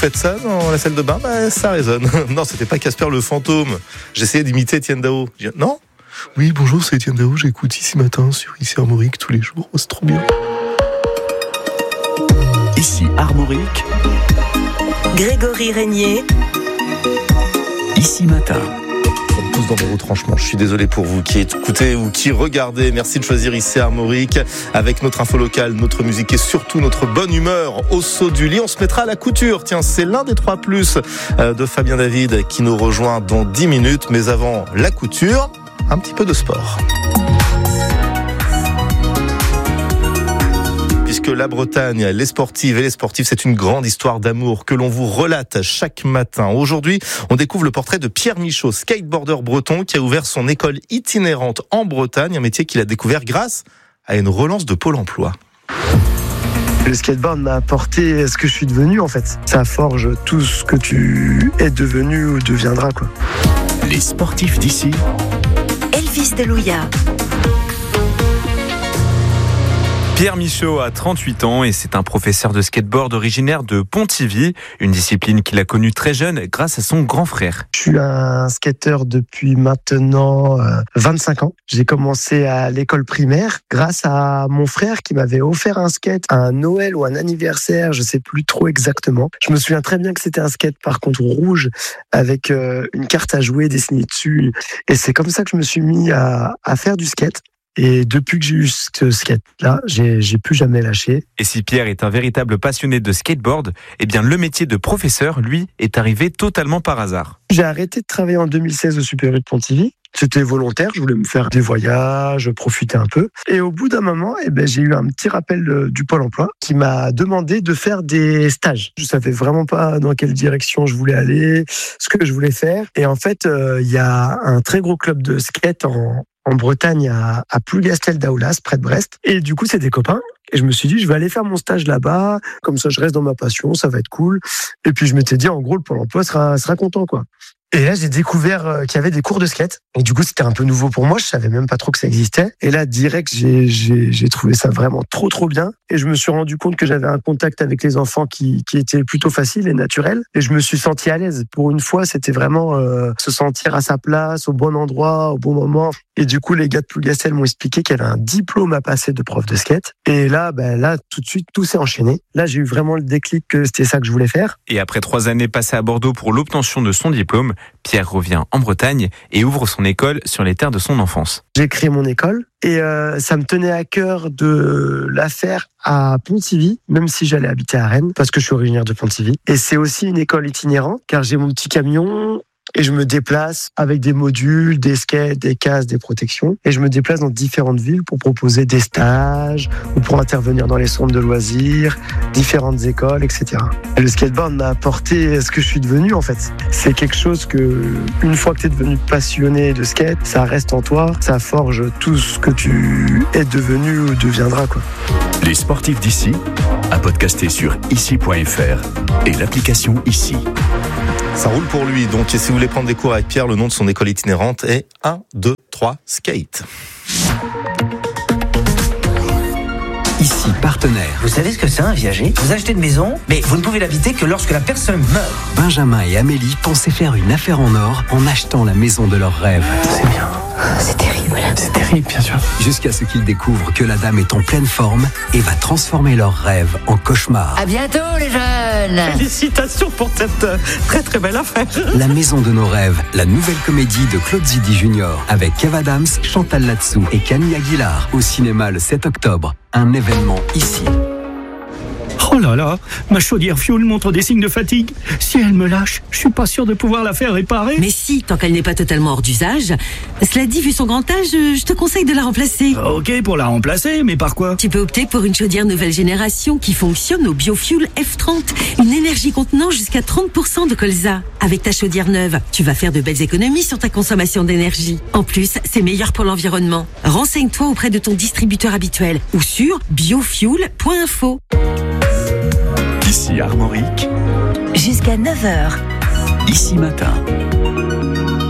faites ça dans la salle de bain, ça résonne. Non, c'était pas Casper le fantôme. J'essayais d'imiter Étienne Dao. Non ? Oui, bonjour, c'est Étienne Dao. J'écoute Ici Matin sur Ici Armorique tous les jours. C'est trop bien. Ici Armorique. Grégory Régnier. Ici Matin. Tous dans vos retranchements. Je suis désolé pour vous qui écoutez ou qui regardez. Merci de choisir Ici Armorique avec notre info locale, notre musique et surtout notre bonne humeur au saut du lit. On se mettra à la couture. Tiens, c'est l'un des 3 plus de Fabien David qui nous rejoint dans 10 minutes. Mais avant la couture, un petit peu de sport. Puisque la Bretagne, les sportives et les sportifs, c'est une grande histoire d'amour que l'on vous relate chaque matin. Aujourd'hui, on découvre le portrait de Pierre Michaud, skateboarder breton qui a ouvert son école itinérante en Bretagne, un métier qu'il a découvert grâce à une relance de Pôle emploi. Le skateboard m'a apporté ce que je suis devenu en fait. Ça forge tout ce que tu es devenu ou deviendras quoi. Les sportifs d'ici. Elvis Delouya. Pierre Michaud a 38 ans et c'est un professeur de skateboard originaire de Pontivy, une discipline qu'il a connue très jeune grâce à son grand frère. Je suis un skateur depuis maintenant 25 ans. J'ai commencé à l'école primaire grâce à mon frère qui m'avait offert un skate à un Noël ou un anniversaire, je sais plus trop exactement. Je me souviens très bien que c'était un skate par contre rouge avec une carte à jouer dessinée dessus. Et c'est comme ça que je me suis mis à faire du skate. Et depuis que j'ai eu ce skate-là, j'ai plus jamais lâché. Et si Pierre est un véritable passionné de skateboard, eh bien le métier de professeur, lui, est arrivé totalement par hasard. J'ai arrêté de travailler en 2016 au Super U de Pontivy. C'était volontaire, je voulais me faire des voyages, profiter un peu. Et au bout d'un moment, j'ai eu un petit rappel du Pôle emploi qui m'a demandé de faire des stages. Je savais vraiment pas dans quelle direction je voulais aller, ce que je voulais faire. Et en fait, il y a un très gros club de skate en Bretagne, à Plougastel-Daoulas, près de Brest. Et du coup, c'est des copains. Et je me suis dit, je vais aller faire mon stage là-bas. Comme ça, je reste dans ma passion, ça va être cool. Et puis, je m'étais dit, en gros, le Pôle emploi sera content, quoi. Et là, j'ai découvert qu'il y avait des cours de skate. Et du coup, c'était un peu nouveau pour moi. Je savais même pas trop que ça existait. Et là, direct, j'ai trouvé ça vraiment trop bien. Et je me suis rendu compte que j'avais un contact avec les enfants qui était plutôt facile et naturel. Et je me suis senti à l'aise. Pour une fois, c'était vraiment se sentir à sa place, au bon endroit, au bon moment. Et du coup, les gars de Plougastel m'ont expliqué qu'il y avait un diplôme à passer de prof de skate. Et là, tout de suite, tout s'est enchaîné. Là, j'ai eu vraiment le déclic que c'était ça que je voulais faire. Et après 3 années passées à Bordeaux pour l'obtention de son diplôme, Pierre revient en Bretagne et ouvre son école sur les terres de son enfance. J'ai créé mon école et ça me tenait à cœur de la faire à Pontivy, même si j'allais habiter à Rennes, parce que je suis originaire de Pontivy. Et c'est aussi une école itinérante, car j'ai mon petit camion et je me déplace avec des modules, des skates, des casques, des protections. Et je me déplace dans différentes villes pour proposer des stages ou pour intervenir dans les centres de loisirs, différentes écoles, etc. Et le skateboard m'a apporté ce que je suis devenu, en fait. C'est quelque chose que, une fois que tu es devenu passionné de skate, ça reste en toi, ça forge tout ce que tu es devenu ou deviendras, quoi. Les sportifs d'ici, à podcaster sur ici.fr et l'application Ici. Ça roule pour lui, donc et si vous voulez prendre des cours avec Pierre, le nom de son école itinérante est 1, 2, 3, Skate. Ici partenaire. Vous savez ce que c'est un viager ? Vous achetez une maison, mais vous ne pouvez l'habiter que lorsque la personne meurt. Benjamin et Amélie pensaient faire une affaire en or en achetant la maison de leurs rêves. C'est bien. C'est terrible. C'est terrible, bien sûr. Jusqu'à ce qu'ils découvrent que la dame est en pleine forme et va transformer leurs rêves en cauchemar. À bientôt, les jeunes. Félicitations pour cette très belle affaire. La maison de nos rêves, la nouvelle comédie de Claude Zidi Junior avec Kev Adams, Chantal Latsou et Camille Aguilar au cinéma le 7 octobre. Un événement Ici. Oh là là, ma chaudière fuel montre des signes de fatigue. Si elle me lâche, je suis pas sûr de pouvoir la faire réparer. Mais si, tant qu'elle n'est pas totalement hors d'usage. Cela dit, vu son grand âge, je te conseille de la remplacer. Ok, pour la remplacer, mais par quoi ? Tu peux opter pour une chaudière nouvelle génération qui fonctionne au biofuel F30, une énergie contenant jusqu'à 30% de colza. Avec ta chaudière neuve, tu vas faire de belles économies sur ta consommation d'énergie. En plus, c'est meilleur pour l'environnement. Renseigne-toi auprès de ton distributeur habituel ou sur biofuel.info. Ici Armorique. Jusqu'à 9h. Ici Matin.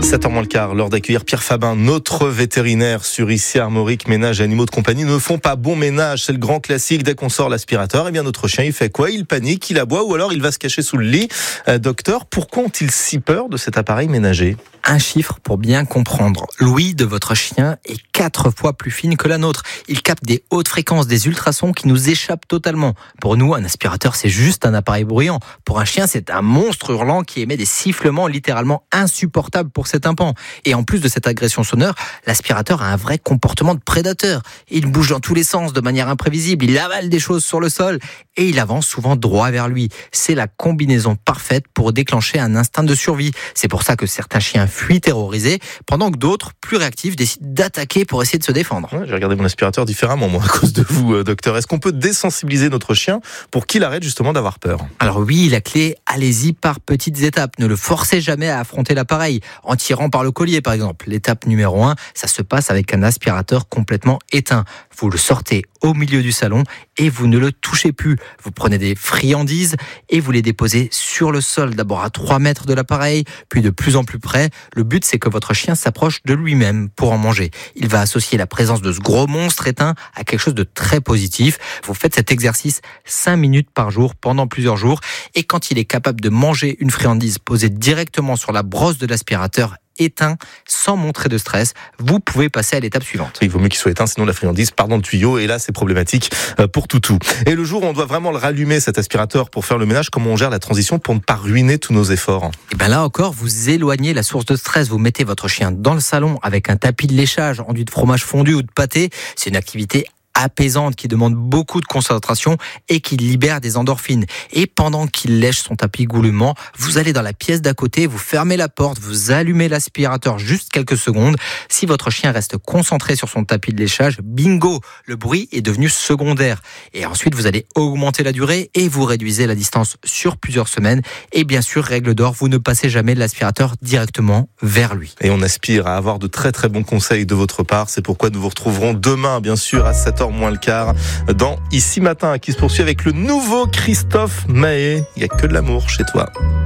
7h moins le quart, l'heure d'accueillir Pierre Fabin, notre vétérinaire sur Ici Armorique. Ménage et animaux de compagnie ne font pas bon ménage, c'est le grand classique. Dès qu'on sort l'aspirateur, eh bien notre chien il fait quoi? Il panique, il aboie ou alors il va se cacher sous le lit. Docteur, pourquoi ont-ils si peur de cet appareil ménager? Un chiffre pour bien comprendre. L'ouïe de votre chien est 4 fois plus fine que la nôtre. Il capte des hautes fréquences, des ultrasons qui nous échappent totalement. Pour nous, un aspirateur, c'est juste un appareil bruyant. Pour un chien, c'est un monstre hurlant qui émet des sifflements littéralement insupportables pour cet tympan. Et en plus de cette agression sonore, l'aspirateur a un vrai comportement de prédateur. Il bouge dans tous les sens de manière imprévisible. Il avale des choses sur le sol et il avance souvent droit vers lui. C'est la combinaison parfaite pour déclencher un instinct de survie. C'est pour ça que certains chiens fuient terrorisés, pendant que d'autres, plus réactifs, décident d'attaquer pour essayer de se défendre. Ouais, j'ai regardé mon aspirateur différemment, moi, à cause de vous, docteur. Est-ce qu'on peut désensibiliser notre chien pour qu'il arrête justement d'avoir peur? Alors oui, la clé, allez-y par petites étapes. Ne le forcez jamais à affronter l'appareil, en tirant par le collier par exemple. L'étape numéro 1, ça se passe avec un aspirateur complètement éteint. Vous le sortez au milieu du salon et vous ne le touchez plus. Vous prenez des friandises et vous les déposez sur le sol, d'abord à 3 mètres de l'appareil, puis de plus en plus près. Le but, c'est que votre chien s'approche de lui-même pour en manger. Il va associer la présence de ce gros monstre éteint à quelque chose de très positif. Vous faites cet exercice 5 minutes par jour pendant plusieurs jours. Et quand il est capable de manger une friandise posée directement sur la brosse de l'aspirateur éteint, sans montrer de stress, vous pouvez passer à l'étape suivante. Il vaut mieux qu'il soit éteint, sinon la friandise part dans le tuyau et là c'est problématique pour toutou. Et le jour où on doit vraiment le rallumer, cet aspirateur, pour faire le ménage, comment on gère la transition pour ne pas ruiner tous nos efforts? Et bien là encore, vous éloignez la source de stress. Vous mettez votre chien dans le salon avec un tapis de léchage enduit de fromage fondu ou de pâté. C'est une activité apaisante qui demande beaucoup de concentration et qui libère des endorphines. Et pendant qu'il lèche son tapis goulûment, vous allez dans la pièce d'à côté, vous fermez la porte, vous allumez l'aspirateur juste quelques secondes. Si votre chien reste concentré sur son tapis de léchage, bingo, le bruit est devenu secondaire. Et ensuite, vous allez augmenter la durée et vous réduisez la distance sur plusieurs semaines. Et bien sûr, règle d'or, vous ne passez jamais l'aspirateur directement vers lui. Et on aspire à avoir de très très bons conseils de votre part. C'est pourquoi nous vous retrouverons demain, bien sûr, à 7h moins le quart, dans Ici Matin, qui se poursuit avec le nouveau Christophe Mahé. Il n'y a que de l'amour chez toi.